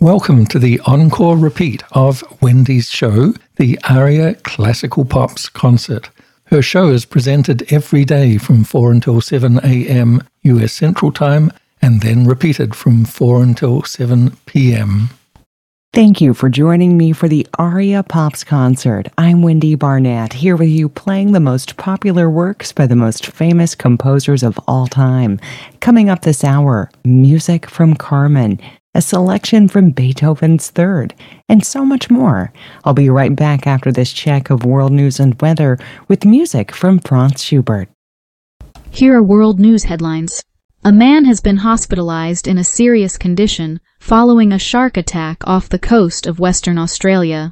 Welcome to the encore repeat of Wendy's show, the Aria Classical Pops Concert. Her show is presented every day from 4 until 7 a.m. US Central Time and then repeated from 4 until 7 p.m. Thank you for joining me for the Aria Pops Concert. I'm Wendy Barnett, here with you playing the most popular works by the most famous composers of all time. Coming up this hour, music from Carmen, a selection from Beethoven's Third, and so much more. I'll be right back after this check of world news and weather with music from Franz Schubert. Here are world news headlines. A man has been hospitalized in a serious condition following a shark attack off the coast of Western Australia.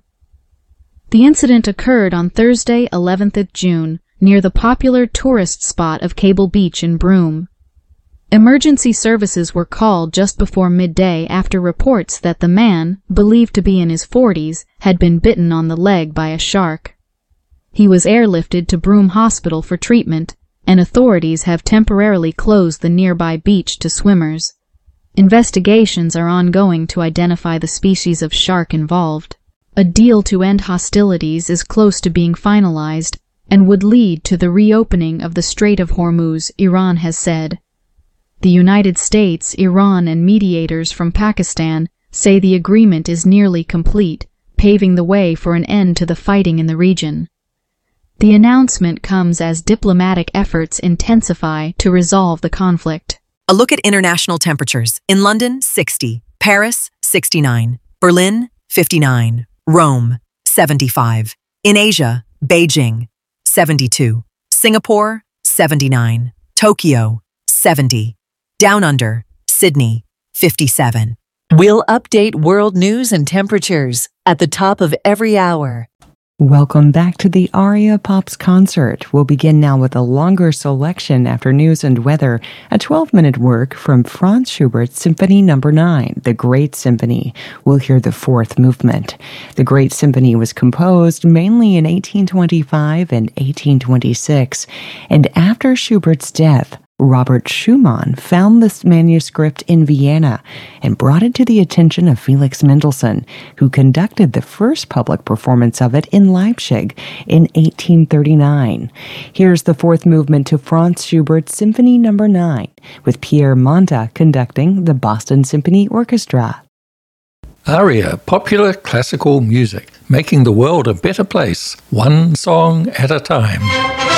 The incident occurred on Thursday, 11th of June, near the popular tourist spot of Cable Beach in Broome. Emergency services were called just before midday after reports that the man, believed to be in his 40s, had been bitten on the leg by a shark. He was airlifted to Broome Hospital for treatment, and authorities have temporarily closed the nearby beach to swimmers. Investigations are ongoing to identify the species of shark involved. A deal to end hostilities is close to being finalized and would lead to the reopening of the Strait of Hormuz, Iran has said. The United States, Iran, and mediators from Pakistan say the agreement is nearly complete, paving the way for an end to the fighting in the region. The announcement comes as diplomatic efforts intensify to resolve the conflict. A look at international temperatures. In London, 60. Paris, 69. Berlin, 59. Rome, 75. In Asia, Beijing, 72. Singapore, 79. Tokyo, 70. Down Under, Sydney, 57. We'll update world news and temperatures at the top of every hour. Welcome back to the Aria Pops Concert. We'll begin now with a longer selection after news and weather, a 12-minute work from Franz Schubert's Symphony No. 9, the Great Symphony. We'll hear the fourth movement. The Great Symphony was composed mainly in 1825 and 1826, and after Schubert's death, Robert Schumann found this manuscript in Vienna and brought it to the attention of Felix Mendelssohn, who conducted the first public performance of it in Leipzig in 1839. Here's the fourth movement to Franz Schubert's Symphony No. 9, with Pierre Montand conducting the Boston Symphony Orchestra. Aria, popular classical music, making the world a better place, one song at a time.